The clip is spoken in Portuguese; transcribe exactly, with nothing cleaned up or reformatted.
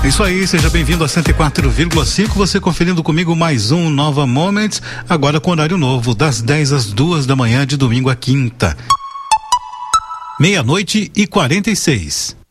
Isso aí, seja bem-vindo a cento e quatro vírgula cinco, você conferindo comigo mais um Nova Moments, agora com horário novo, das dez às duas da manhã, de domingo a quinta. Meia-noite e quarenta e seis.